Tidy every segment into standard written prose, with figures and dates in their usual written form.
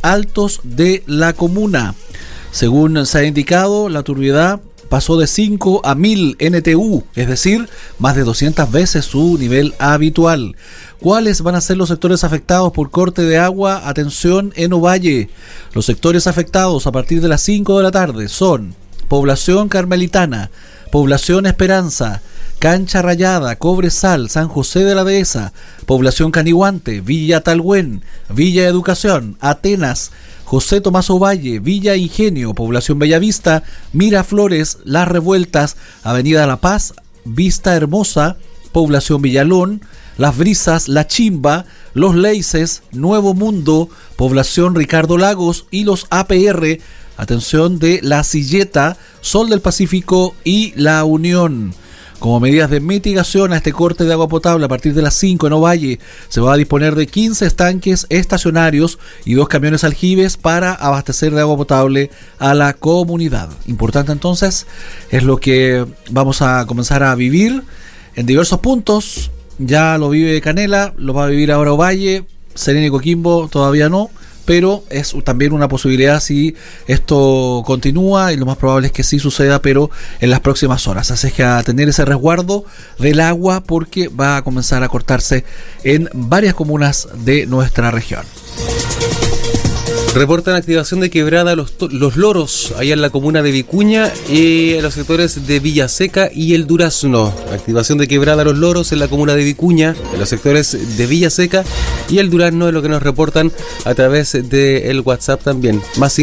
altos de la comuna. Según se ha indicado, la turbiedad pasó de 5 a 1000 NTU, es decir, más de 200 veces su nivel habitual. ¿Cuáles van a ser los sectores afectados por corte de agua? Atención en Ovalle. Los sectores afectados a partir de las 5 de la tarde son Población Carmelitana, Población Esperanza, Cancha Rayada, Cobresal, San José de la Dehesa, Población Caniguante, Villa Talhuén, Villa Educación, Atenas, José Tomás Ovalle, Villa Ingenio, Población Bellavista, Miraflores, Las Revueltas, Avenida La Paz, Vista Hermosa, Población Villalón, Las Brisas, La Chimba, Los Leises, Nuevo Mundo, Población Ricardo Lagos y los APR, atención de La Silleta, Sol del Pacífico y La Unión. Como medidas de mitigación a este corte de agua potable a partir de las 5 en Ovalle, se va a disponer de 15 estanques estacionarios y 2 camiones aljibes para abastecer de agua potable a la comunidad. Importante entonces, es lo que vamos a comenzar a vivir en diversos puntos. Ya lo vive Canela, lo va a vivir ahora Ovalle, Serena y Coquimbo todavía no, pero es también una posibilidad si esto continúa, y lo más probable es que sí suceda, pero en las próximas horas. Así es que a tener ese resguardo del agua, porque va a comenzar a cortarse en varias comunas de nuestra región. Reportan activación de quebrada los loros allá en la comuna de Vicuña y en los sectores de Villaseca y el Durazno. Activación de quebrada los loros en la comuna de Vicuña, en los sectores de Villaseca y el Durazno, es lo que nos reportan a través del WhatsApp también. Más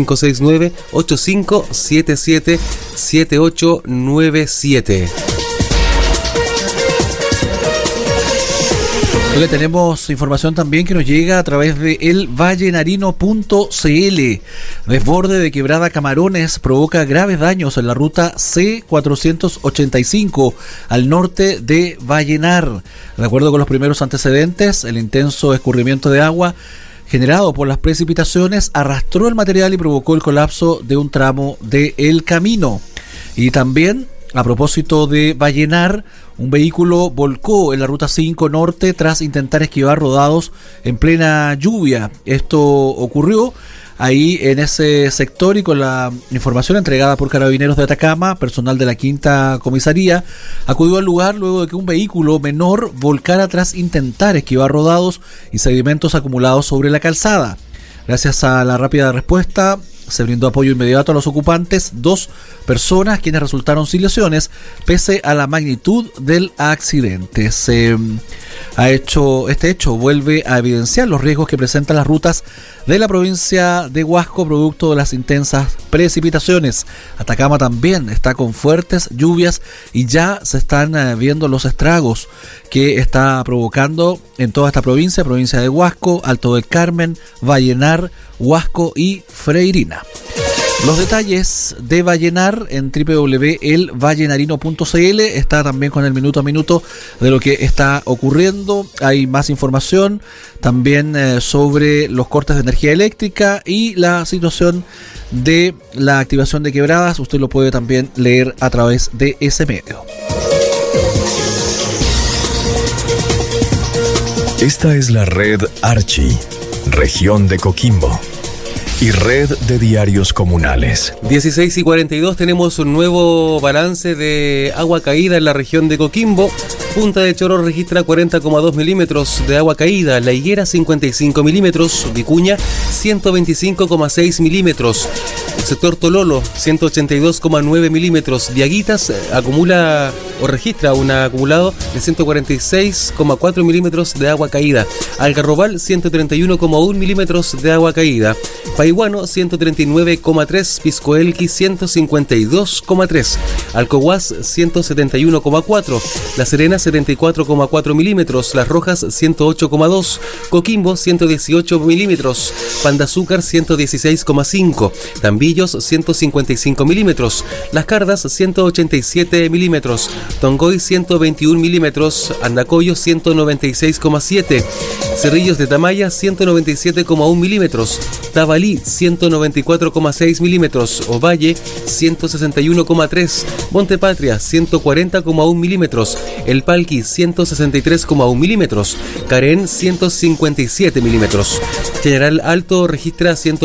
569-8577-7897. Hoy tenemos información también que nos llega a través de elvallenarino.cl. Desborde de quebrada Camarones provoca graves daños en la ruta C485 al norte de Vallenar. De acuerdo con los primeros antecedentes, el intenso escurrimiento de agua generado por las precipitaciones arrastró el material y provocó el colapso de un tramo del camino. Y también, a propósito de Vallenar, un vehículo volcó en la ruta 5 norte tras intentar esquivar rodados en plena lluvia. Esto ocurrió ahí en ese sector, y con la información entregada por Carabineros de Atacama, personal de la quinta comisaría acudió al lugar luego de que un vehículo menor volcara tras intentar esquivar rodados y sedimentos acumulados sobre la calzada. Gracias a la rápida respuesta, se brindó apoyo inmediato a los ocupantes, 2 personas quienes resultaron sin lesiones pese a la magnitud del accidente. Este hecho vuelve a evidenciar los riesgos que presentan las rutas de la provincia de Huasco producto de las intensas precipitaciones. Atacama también está con fuertes lluvias y ya se están viendo los estragos que está provocando en toda esta provincia de Huasco, Alto del Carmen, Vallenar, Huasco y Freirina. Los detalles de Vallenar en www.elvallenarino.cl. Está también con el minuto a minuto de lo que está ocurriendo. Hay más información también sobre los cortes de energía eléctrica y la situación de la activación de quebradas. Usted lo puede también leer a través de ese medio. Esta es la red Archi, región de Coquimbo, y red de diarios comunales. 16:42, tenemos un nuevo balance de agua caída en la región de Coquimbo. Punta de Chorro registra 40,2 milímetros de agua caída, La Higuera 55 milímetros, Vicuña 125,6 milímetros, el sector Tololo 182,9 milímetros, Diaguitas acumula o registra un acumulado de 146,4 milímetros de agua caída, Algarrobal 131,1 milímetros de agua caída, Paihuano 139,3, Piscoelqui 152,3, Alcohuas 171,4, La Serena 74,4 milímetros, Las Rojas 108,2, Coquimbo 118 milímetros, Pan de Azúcar 116,5, Tambillos 155 milímetros, Las Cardas 187 milímetros, Tongoy 121 milímetros, Andacoyo 196,7, Cerrillos de Tamaya 197,1 milímetros, Tabalí 194,6 milímetros, Ovalle 161,3, Montepatria 140,1 milímetros, El Palqui 163,1 milímetros, Carén 157 milímetros, General Alto registra